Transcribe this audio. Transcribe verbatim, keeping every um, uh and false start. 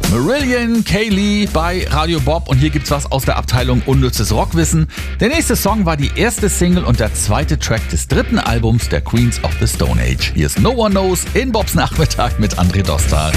Marillion Kaylee bei Radio Bob und hier gibt's was aus der Abteilung Unnützes Rockwissen. Der nächste Song war die erste Single und der zweite Track des dritten Albums der Queens of the Stone Age. Hier ist No One Knows in Bobs Nachmittag mit André Dostal.